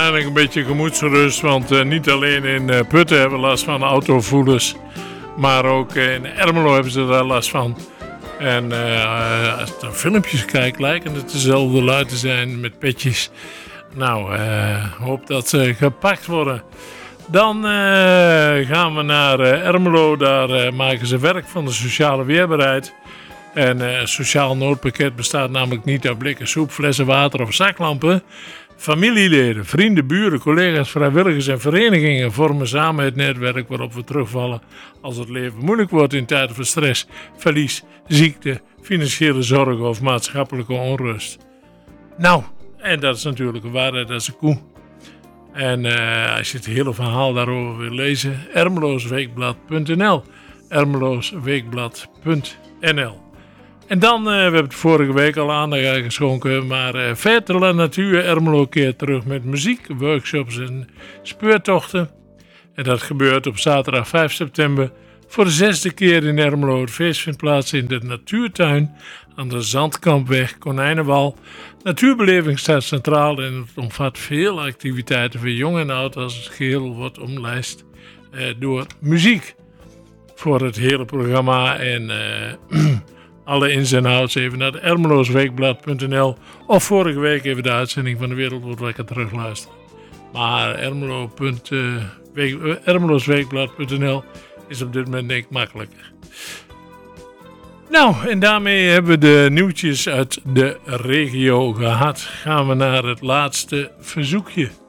uiteindelijk een beetje gemoedsrust. Want niet alleen in Putten hebben we last van autovoelers. Maar ook in Ermelo hebben ze daar last van. En als ik naar filmpjes kijk, lijken het dezelfde lui te zijn met petjes. Nou, hoop dat ze gepakt worden. Dan gaan we naar Ermelo. Daar maken ze werk van de sociale weerbaarheid. En sociaal noodpakket bestaat namelijk niet uit blikken soep, flessen water of zaklampen. Familieleden, vrienden, buren, collega's, vrijwilligers en verenigingen vormen samen het netwerk waarop we terugvallen als het leven moeilijk wordt in tijden van stress, verlies, ziekte, financiële zorgen of maatschappelijke onrust. Nou, en dat is natuurlijk een waarheid als een koe. En als je het hele verhaal daarover wil lezen, ermeloosweekblad.nl ermeloosweekblad.nl. En dan, we hebben het vorige week al aandacht geschonken, maar Fête de la Nature Ermelo keert terug met muziek, workshops en speurtochten. En dat gebeurt op zaterdag 5 september voor de 6e keer in Ermelo. Het feest vindt plaats in de natuurtuin aan de Zandkampweg, Konijnenwal. Natuurbeleving staat centraal en het omvat veel activiteiten voor jong en oud als het geheel wordt omlijst door muziek. Voor het hele programma en alle ins en outs even naar de ermeloosweekblad.nl of vorige week even de uitzending van de Wereld wordt Wakker terugluisteren. Maar ermeloosweekblad.nl is op dit moment denk ik makkelijker. Nou, en daarmee hebben we de nieuwtjes uit de regio gehad. Gaan we naar het laatste verzoekje.